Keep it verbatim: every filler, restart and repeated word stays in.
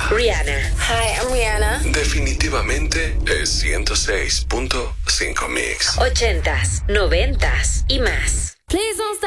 Rihanna. Hi, I'm Rihanna. Definitivamente es ciento seis punto cinco Mix. Ochentas, noventas y más. Please don't stop.